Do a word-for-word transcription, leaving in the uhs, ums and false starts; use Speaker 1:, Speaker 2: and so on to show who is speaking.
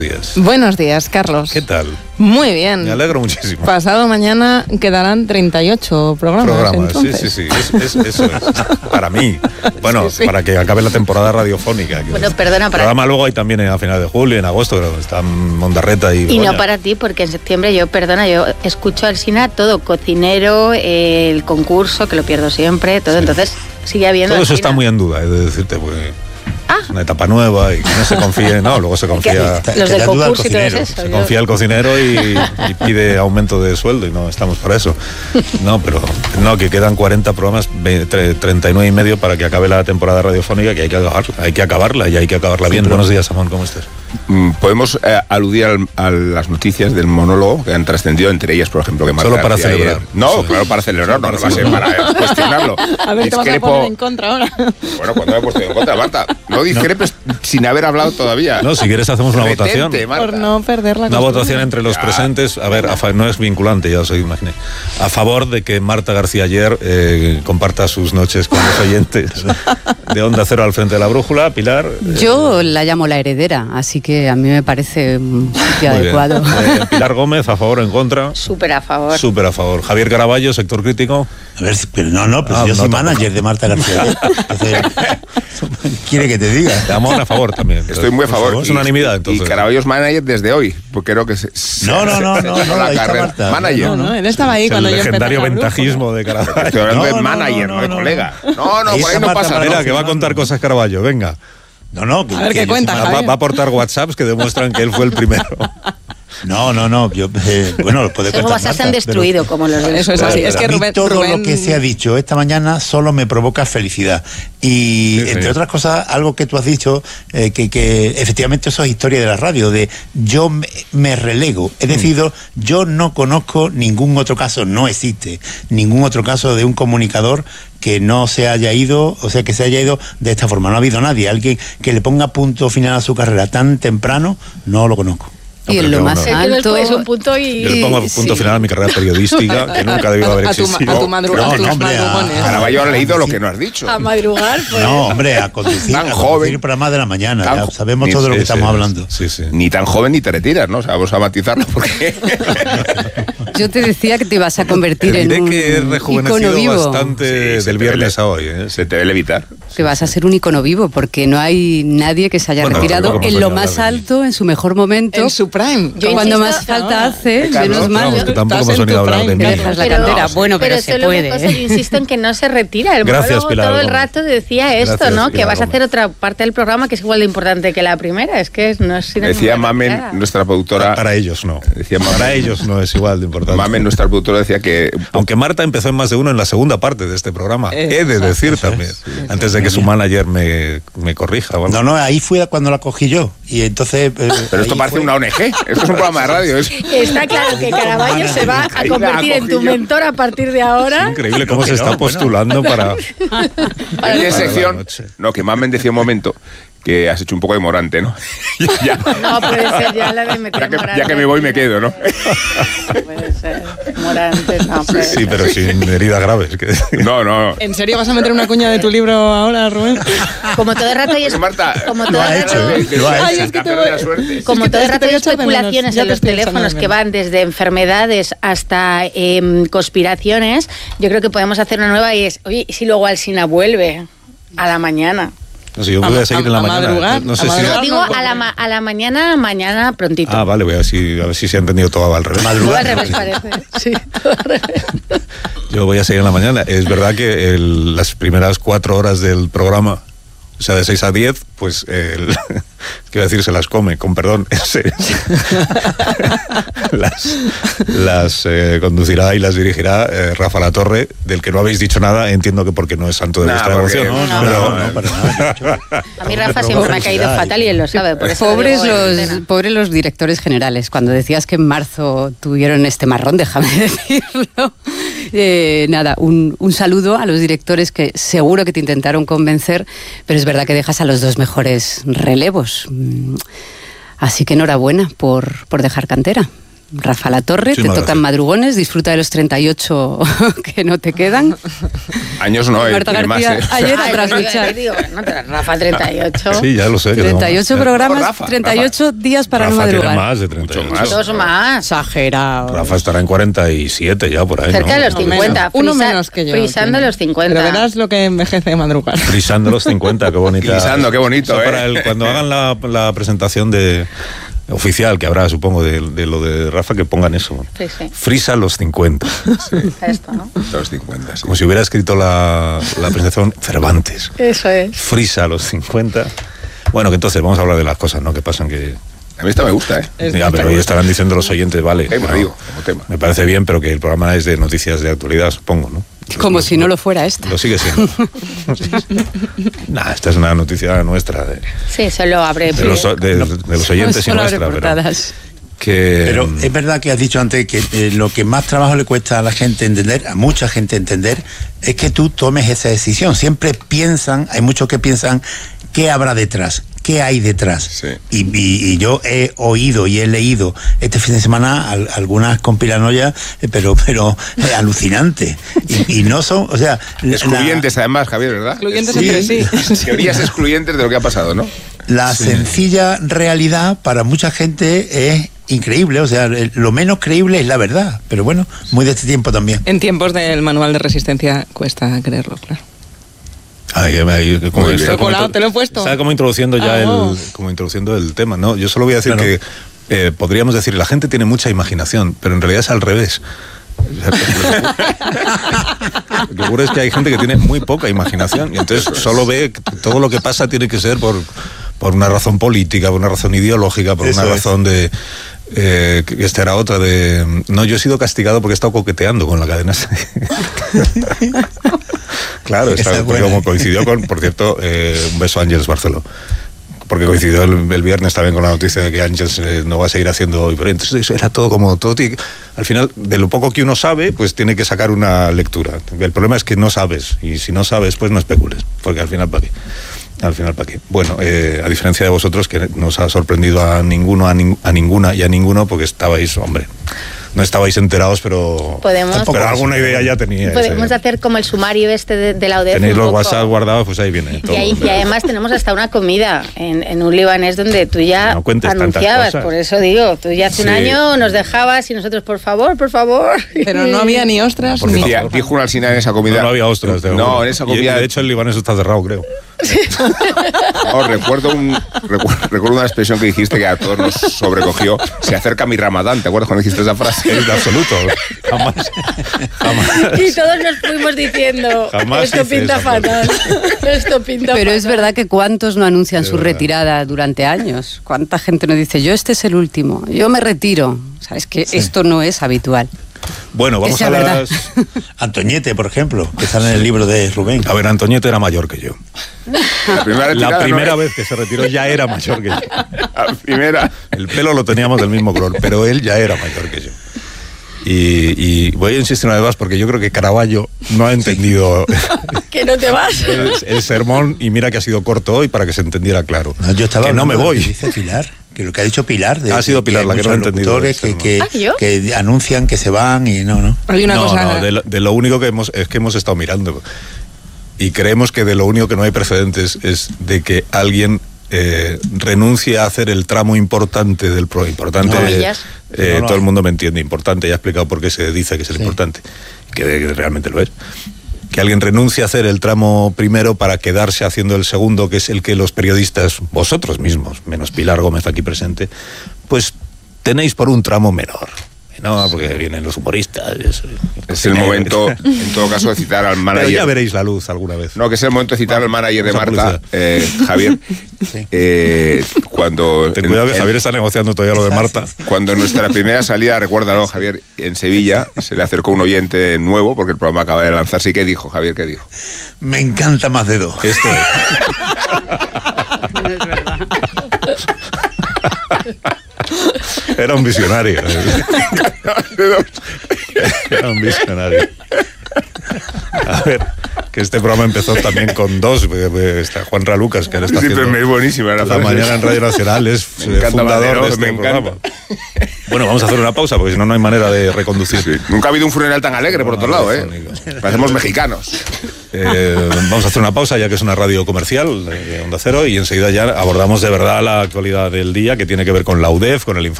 Speaker 1: Días.
Speaker 2: Buenos días, Carlos.
Speaker 1: ¿Qué tal?
Speaker 2: Muy bien.
Speaker 1: Me alegro muchísimo.
Speaker 2: Pasado mañana quedarán treinta y ocho programas.
Speaker 1: Programas,
Speaker 2: entonces.
Speaker 1: sí, sí, sí. Es, es, eso es. Para mí. Bueno, sí, sí. Para que acabe la temporada radiofónica.
Speaker 3: Bueno, perdona, para...
Speaker 1: programa luego hay también a finales de julio, en agosto, creo. Están Mondarreta y...
Speaker 3: Y Begoña. No para ti, porque en septiembre yo, perdona, yo escucho al Sina todo, cocinero, eh, el concurso, que lo pierdo siempre, todo, sí. Entonces sigue habiendo...
Speaker 1: Todo eso está muy en duda, he de decirte, porque... Ah. Una etapa nueva y que no se confíe, no, luego se confía.
Speaker 3: Los del concurso y todo eso.
Speaker 1: Se confía el cocinero y, y pide aumento de sueldo y no estamos para eso. No, pero no, que quedan cuarenta programas, treinta y nueve y medio para que acabe la temporada radiofónica, que hay que acabarla, hay que acabarla y hay que acabarla bien. Sí, buenos días, Amón, ¿cómo estás?
Speaker 4: Podemos eh, aludir al, a las noticias del monólogo que han trascendido, entre ellas, por ejemplo, que Marta
Speaker 1: Solo para
Speaker 4: García
Speaker 1: celebrar.
Speaker 4: Ayer, no, sí. Claro, para celebrar, no, no va a ser para eh, cuestionarlo.
Speaker 2: A ver, Discrepo, te vas a poner en contra ahora.
Speaker 4: Bueno, cuando me he puesto en contra, Marta, no discrepes no. sin haber hablado todavía.
Speaker 1: No, si quieres hacemos una
Speaker 4: Retente,
Speaker 1: votación.
Speaker 2: Marta. Por no perder la
Speaker 1: Una
Speaker 2: costumbre.
Speaker 1: votación entre los ya. presentes. A ver, a, no es vinculante, ya os imaginé. A favor de que Marta García Ayer eh, comparta sus noches con los oyentes de Onda Cero al frente de la brújula. Pilar.
Speaker 5: Yo eh, la llamo la heredera, así que a mí me parece un sitio adecuado.
Speaker 1: Eh, Pilar Gómez, a favor o en contra.
Speaker 3: Súper a favor.
Speaker 1: Súper a favor. Javier Caraballo, sector crítico.
Speaker 6: A ver, pero no, no, pero ah, yo no, soy no, manager no. de Marta García. Entonces, ¿quiere que te diga?
Speaker 1: Estamos a favor también.
Speaker 4: Estoy muy a favor.
Speaker 1: Es unanimidad, entonces.
Speaker 4: Y Caraballo es manager desde hoy, porque creo que se...
Speaker 6: No, no, no, no, no,
Speaker 4: la carrera. Manager.
Speaker 2: No, no, él estaba ahí
Speaker 1: es
Speaker 2: cuando
Speaker 1: el
Speaker 2: yo
Speaker 1: legendario ventajismo de Caraballo.
Speaker 4: Estoy hablando
Speaker 6: no,
Speaker 4: de manager, no, no, no de
Speaker 6: no,
Speaker 4: colega. No, no, por ahí no pasa.
Speaker 1: Mira, que va a contar cosas Caraballo, venga.
Speaker 6: No, no. Que,
Speaker 2: a ver qué cuenta,
Speaker 1: va, va a aportar WhatsApps que demuestran que él fue el primero.
Speaker 6: No, no, no, yo, eh, bueno, lo puede contar Marta,
Speaker 3: se han destruido, pero, como los de
Speaker 2: eso es así, es que Rubén,
Speaker 6: todo
Speaker 2: Rubén...
Speaker 6: lo que se ha dicho esta mañana solo me provoca felicidad y, sí, entre sí. otras cosas, algo que tú has dicho, eh, que, que efectivamente eso es historia de la radio, de yo me, me relego, es decir, mm. yo no conozco ningún otro caso, no existe ningún otro caso de un comunicador que no se haya ido, o sea, que se haya ido de esta forma, no ha habido nadie, alguien que le ponga punto final a su carrera tan temprano, no lo conozco.
Speaker 5: Y en lo más alto
Speaker 3: es un punto y...
Speaker 1: Yo le pongo punto sí. final a mi carrera periodística, que nunca debió haber existido.
Speaker 2: A tu, a tu madrugar,
Speaker 6: no, no, hombre, a
Speaker 4: Caraballo ha leído lo que no has dicho.
Speaker 3: A madrugar, pues...
Speaker 6: No, hombre, a conducir,
Speaker 4: tan
Speaker 6: a
Speaker 4: joven,
Speaker 6: conducir para más de la mañana.
Speaker 4: Tan,
Speaker 6: ya sabemos
Speaker 4: ni,
Speaker 6: todo lo que
Speaker 4: sí,
Speaker 6: estamos
Speaker 4: sí,
Speaker 6: hablando.
Speaker 1: Sí, sí.
Speaker 4: Ni tan joven ni te retiras, ¿no? O sea, vamos a matizarlo porque...
Speaker 5: Yo te decía que te ibas a convertir
Speaker 1: te
Speaker 5: en un
Speaker 1: que he rejuvenecido
Speaker 5: vivo.
Speaker 1: bastante sí, del viernes a hoy. ¿eh?
Speaker 4: Se te debe evitar.
Speaker 5: Que vas a ser un icono vivo, porque no hay nadie que se haya bueno, retirado en lo más alto, en su mejor momento.
Speaker 2: En su prime.
Speaker 5: Yo cuando más no, falta hace, no, menos mal.
Speaker 1: No, que tampoco hemos venido a hablar de mí.
Speaker 5: Dejas la cantera. Bueno, pero,
Speaker 3: pero
Speaker 5: se puede.
Speaker 3: Cosa, yo insisto en que no se retira. El
Speaker 1: Gracias, Pilar,
Speaker 3: todo el rato decía esto,
Speaker 1: Gracias,
Speaker 3: ¿no?
Speaker 1: Pilar,
Speaker 3: que vas a hacer
Speaker 1: Gómez.
Speaker 3: otra parte del programa que es igual de importante que la primera. Es que no es
Speaker 4: decía Mamen, nuestra productora...
Speaker 1: Para ellos no.
Speaker 4: Decía Mamen,
Speaker 1: para ellos no es igual de importante.
Speaker 4: Mamen, nuestra productora, decía que...
Speaker 1: Aunque Marta empezó en más de uno en la segunda parte de este programa. Eh, he de decir eso también. Es, sí, antes de que su manager me, me corrija. ¿Vale?
Speaker 6: No, no, ahí fue cuando la cogí yo. Y entonces... Eh,
Speaker 4: Pero esto parece fue... una O N G. Esto es un programa de radio. Es...
Speaker 3: Está claro que Caraballo se va a convertir en tu mentor a partir de ahora.
Speaker 1: Es increíble cómo no, se está no, postulando bueno. para...
Speaker 4: para en sección... No, que Mamen decía un momento... que has hecho un poco de Morante, ¿no?
Speaker 3: ya. No, puede ser ya la de meter
Speaker 4: ya que,
Speaker 3: Morante.
Speaker 4: Ya que me voy me quedo, ¿no?
Speaker 3: Puede ser. Morante, no, puede
Speaker 1: Sí, pero sin heridas graves. Que...
Speaker 4: No, no.
Speaker 2: ¿En serio vas a meter una cuña de tu libro ahora, Rubén?
Speaker 3: Como todo el rato hay... Es...
Speaker 4: Marta,
Speaker 3: como todo
Speaker 6: lo ha
Speaker 3: el rato...
Speaker 6: hecho, lo ha hecho.
Speaker 2: Ay, es que te voy...
Speaker 3: Como
Speaker 2: es que
Speaker 3: todo el rato hay
Speaker 2: menos,
Speaker 3: especulaciones en los teléfonos que van desde enfermedades hasta eh, conspiraciones, yo creo que podemos hacer una nueva y es, oye, ¿y si luego Alsina vuelve a la mañana?
Speaker 1: No sé, yo voy a, a seguir a, en la
Speaker 2: a
Speaker 1: mañana.
Speaker 2: Madrugar,
Speaker 1: no sé
Speaker 2: a
Speaker 1: si...
Speaker 3: No, digo a la, ma- a la mañana, mañana prontito.
Speaker 1: Ah, vale, voy a ver si, a ver si se ha entendido todo al revés.
Speaker 3: Todo al revés parece. Sí, todo al revés.
Speaker 1: Yo voy a seguir en la mañana. Es verdad que el, las primeras cuatro horas del programa, o sea, de seis a diez, pues, el, ¿qué iba a decir? Se las come, con perdón. Se, las las eh, conducirá y las dirigirá eh, Rafa Latorre, del que no habéis dicho nada, entiendo que porque no es santo de nah, vuestra devoción.
Speaker 3: No, no,
Speaker 1: pero,
Speaker 3: no, no, para nada. A mí Rafa siempre me ha caído fatal y él lo sabe. Por eso
Speaker 5: pobres,
Speaker 3: digo,
Speaker 5: los, pobres los directores generales. Cuando decías que en marzo tuvieron este marrón, déjame decirlo. Eh, nada, un, un saludo a los directores que seguro que te intentaron convencer, pero es verdad que dejas a los dos mejores relevos. Así que enhorabuena por, por dejar cantera. Rafa La Torre,
Speaker 1: Sí,
Speaker 5: te
Speaker 1: gracias.
Speaker 5: tocan madrugones, disfruta de los treinta y ocho que no te quedan.
Speaker 4: Años no, eh,
Speaker 5: Marta
Speaker 4: tiene más,
Speaker 5: García,
Speaker 4: eh.
Speaker 5: ayer
Speaker 3: Ay,
Speaker 5: a
Speaker 3: digo,
Speaker 5: trasluchar.
Speaker 3: digo, no, te- Rafa, treinta y ocho.
Speaker 1: Sí, ya lo sé. que tengo
Speaker 5: treinta y ocho
Speaker 1: más.
Speaker 5: programas,
Speaker 4: Rafa,
Speaker 5: treinta y ocho días para
Speaker 1: Rafa
Speaker 5: no
Speaker 1: tiene
Speaker 5: madrugar.
Speaker 1: más de treinta y ocho.
Speaker 4: Mucho más.
Speaker 3: Dos más.
Speaker 5: Exagerado.
Speaker 1: Rafa estará en cuarenta y siete ya por ahí,
Speaker 3: Cerca
Speaker 1: ¿no?
Speaker 3: de los
Speaker 2: Uno
Speaker 3: cincuenta.
Speaker 2: menos. Uno
Speaker 3: frisa-
Speaker 2: menos que yo.
Speaker 3: Frisando
Speaker 2: tiene.
Speaker 3: los cincuenta.
Speaker 2: Pero verás lo que envejece de madrugar.
Speaker 1: Frisando los cincuenta, qué bonita.
Speaker 4: Frisando, qué bonito,
Speaker 1: Eso
Speaker 4: ¿eh?
Speaker 1: para el- cuando hagan la, la presentación de oficial que habrá, supongo, de, de lo de Rafa, que pongan eso.
Speaker 3: Sí, sí.
Speaker 1: Frisa los cincuenta.
Speaker 3: Esto, ¿no?
Speaker 4: Los cincuenta, sí.
Speaker 1: Como si hubiera escrito la, la presentación Cervantes.
Speaker 3: Eso es.
Speaker 1: Frisa los cincuenta. Bueno, que entonces vamos a hablar de las cosas, ¿no? Que pasan que...
Speaker 4: A mí esta me gusta, ¿eh?
Speaker 2: Es
Speaker 1: Ya, pero hoy estarán diciendo los oyentes, vale.
Speaker 4: Tema,
Speaker 1: bueno,
Speaker 4: digo, como tema.
Speaker 1: Me parece bien, pero que el programa es de noticias de actualidad, supongo, ¿no?
Speaker 5: Como si no lo fuera esta.
Speaker 1: Lo sigue siendo. Nah, esta es una noticia nuestra, de,
Speaker 3: Sí, solo abre.
Speaker 1: de los, de- de los oyentes y
Speaker 5: Solo abre
Speaker 1: nuestra, pero
Speaker 5: portadas.
Speaker 1: que...
Speaker 6: Pero es verdad que has dicho antes que eh, lo que más trabajo le cuesta a la gente entender, a mucha gente entender, es que tú tomes esa decisión. Siempre piensan, hay muchos que piensan, ¿qué habrá detrás? ¿Qué hay detrás?
Speaker 4: Sí.
Speaker 6: Y, y- y yo he oído y he leído este fin de semana al- algunas compilanoias, eh, pero pero eh, alucinantes. Y, y no son, o sea... la-
Speaker 4: Excluyentes, además, Javier, ¿verdad?
Speaker 2: Excluyentes
Speaker 6: Sí.
Speaker 2: entre sí.
Speaker 4: Teorías excluyentes de lo que ha pasado, ¿no?
Speaker 6: La sencilla realidad para mucha gente es increíble, o sea, el- lo menos creíble es la verdad, pero bueno, muy de este tiempo también.
Speaker 2: En tiempos del manual de resistencia cuesta creerlo, claro.
Speaker 1: Ay, que me- ay, como
Speaker 4: Muy
Speaker 1: está
Speaker 4: bien.
Speaker 1: como
Speaker 2: Colado,
Speaker 1: intro-
Speaker 2: te lo he puesto.
Speaker 1: Está como introduciendo ya
Speaker 2: Ah,
Speaker 1: el,
Speaker 2: no.
Speaker 1: como introduciendo el tema, ¿no? Yo solo voy a decir
Speaker 6: Claro.
Speaker 1: que eh, podríamos decir, la gente tiene mucha imaginación, pero en realidad es al revés. O sea, Lo que ocurre es que hay gente que tiene muy poca imaginación y entonces solo ve que todo lo que pasa tiene que ser por, por una razón política, por una razón ideológica, por
Speaker 6: Eso
Speaker 1: una
Speaker 6: es.
Speaker 1: razón de... Eh, que esta era otra de... No, yo he sido castigado porque he estado coqueteando con la cadena. Claro,
Speaker 6: Esa
Speaker 1: está,
Speaker 6: es
Speaker 1: porque
Speaker 6: buena.
Speaker 1: como coincidió con, por cierto, eh, un beso a Ángeles Barceló. Porque coincidió el, el viernes también con la noticia de que Ángeles eh, no va a seguir haciendo hoy. Pero entonces eso era todo como todo. tiene que- al final, de lo poco que uno sabe, pues tiene que sacar una lectura. El problema es que no sabes. Y si no sabes, pues no especules. Porque al final, ¿para qué? Al final, ¿para qué? Bueno, eh, a diferencia de vosotros, que nos ha sorprendido a ninguno, a, nin- a ninguna y a ninguno, porque estabais, hombre, no estabais enterados, pero,
Speaker 3: Podemos-
Speaker 1: pero
Speaker 6: Tampoco
Speaker 1: alguna idea ya teníais.
Speaker 3: Podemos
Speaker 1: eh.
Speaker 3: hacer como el sumario este de, de la O D E F.
Speaker 1: Tenéis
Speaker 3: un
Speaker 1: los
Speaker 3: poco.
Speaker 1: WhatsApp guardados, pues ahí viene todo.
Speaker 3: Y, ahí- y además tenemos hasta una comida en, en un libanés donde tú ya
Speaker 1: No cuentes tantas
Speaker 3: anunciabas,
Speaker 1: cosas.
Speaker 3: por eso digo, tú ya hace un
Speaker 1: Sí.
Speaker 3: año nos dejabas y nosotros, por favor, por favor.
Speaker 2: Pero no había ni ostras
Speaker 1: Por
Speaker 2: ni...
Speaker 1: favor.
Speaker 4: Decía, dijo una alcina en esa comida.
Speaker 1: No, no había ostras. te lo
Speaker 4: No,
Speaker 1: juro.
Speaker 4: en esa
Speaker 1: Y,
Speaker 4: comida.
Speaker 1: de hecho, el libanés está cerrado, creo.
Speaker 4: Oh, recuerdo, un, recu- recuerdo una expresión que dijiste que a todos nos sobrecogió. Se acerca mi Ramadán, ¿te acuerdas cuando dijiste esa frase?
Speaker 1: Es de absoluto. Jamás. Jamás.
Speaker 3: Y todos nos fuimos diciendo,
Speaker 1: Jamás
Speaker 3: esto
Speaker 1: hice
Speaker 3: pinta
Speaker 1: esa
Speaker 3: fatal, esto pinta
Speaker 5: Pero
Speaker 3: fatal.
Speaker 5: es verdad que cuántos no anuncian
Speaker 1: De
Speaker 5: su
Speaker 1: verdad.
Speaker 5: retirada durante años. Cuánta gente nos dice, yo este es el último, yo me retiro. O sea, es que esto no es habitual.
Speaker 1: Bueno, vamos
Speaker 5: sea
Speaker 1: a
Speaker 5: verdad.
Speaker 1: las...
Speaker 6: Antoñete, por ejemplo, que está en el libro de Rubén.
Speaker 1: A ver, Antoñete era mayor que yo.
Speaker 4: La primera,
Speaker 1: La
Speaker 4: retirada,
Speaker 1: primera
Speaker 4: ¿no?
Speaker 1: vez que se retiró ya era mayor que yo.
Speaker 4: La primera.
Speaker 1: El pelo lo teníamos del mismo color, pero él ya era mayor que yo. Y, y voy a insistir una vez más porque yo creo que Caravaggio no ha entendido
Speaker 3: Que no te vas.
Speaker 1: el, el sermón y mira que ha sido corto hoy para que se entendiera claro.
Speaker 6: No, yo estaba
Speaker 1: que no me
Speaker 6: hablando de
Speaker 1: voy.
Speaker 6: lo que dice Pilar, que lo que ha dicho Pilar. De,
Speaker 1: Ha sido Pilar
Speaker 6: hay
Speaker 1: la que no ha
Speaker 6: muchos
Speaker 1: entendido
Speaker 6: locutores
Speaker 1: esto,
Speaker 6: que,
Speaker 1: ¿no?
Speaker 6: que,
Speaker 3: ¿Ah, yo?
Speaker 6: que anuncian que se van y no, no.
Speaker 2: Hay una
Speaker 1: no,
Speaker 2: cosa...
Speaker 1: no, de lo, de lo único que hemos es que hemos estado mirando y creemos que de lo único que no hay precedentes es de que alguien eh, renuncie a hacer el tramo importante del pro importante.
Speaker 3: No,
Speaker 1: eh,
Speaker 3: ellas.
Speaker 1: eh,
Speaker 6: No lo
Speaker 1: todo el
Speaker 6: hace.
Speaker 1: mundo me entiende, importante, ya he explicado por qué se dice que es el
Speaker 6: Sí.
Speaker 1: importante, que, que realmente lo es. Que alguien renuncie a hacer el tramo primero para quedarse haciendo el segundo, que es el que los periodistas, vosotros mismos, menos Pilar Gómez aquí presente, pues tenéis por un tramo menor. No, porque vienen los humoristas. y eso.
Speaker 4: Es el momento, en todo caso, de citar al
Speaker 1: Pero
Speaker 4: manager.
Speaker 1: ya veréis la luz alguna vez.
Speaker 4: No, que es el momento de citar al manager de
Speaker 1: Mucha
Speaker 4: Marta,
Speaker 1: publicidad.
Speaker 4: eh, Javier. Eh, cuando.
Speaker 1: Ten cuidado que
Speaker 4: en-
Speaker 1: Javier está negociando todavía lo de Marta.
Speaker 4: Cuando en nuestra primera salida, recuérdalo, Javier, en Sevilla, se le acercó un oyente nuevo, porque el programa acaba de lanzarse. ¿Y qué dijo, Javier? ¿Qué dijo?
Speaker 6: Me encanta más de dos.
Speaker 1: Esto es. Era un visionario. Era un visionario. A ver, que este programa empezó también con dos. eh, eh, Está Juan Ralucas, que ahora está
Speaker 4: Sí, pero
Speaker 1: haciendo
Speaker 4: es buenísima la
Speaker 1: la
Speaker 4: frase.
Speaker 1: mañana en Radio Nacional, es
Speaker 4: Me
Speaker 1: eh,
Speaker 4: encanta
Speaker 1: fundador
Speaker 4: Valero,
Speaker 1: de este
Speaker 4: me encanta.
Speaker 1: programa. Bueno, vamos a hacer una pausa porque si no, no hay manera de reconducir.
Speaker 4: Sí. Nunca ha habido un funeral tan alegre, por otro lado, ¿eh? Parecemos mexicanos.
Speaker 1: Eh, vamos a hacer una pausa ya que es una radio comercial de Onda Cero y enseguida ya abordamos de verdad la actualidad del día que tiene que ver con la U D E F, con el informe